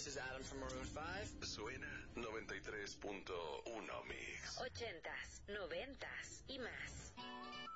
is Adam from Maroon 5. Suena 93.1 Mix. 80s, 90s y más.